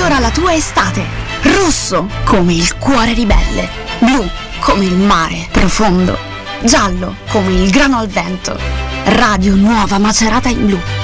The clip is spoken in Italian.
Colora la tua estate. Rosso come il cuore ribelle. Blu come il mare profondo. Giallo come il grano al vento. Radio Nuova Macerata in blu.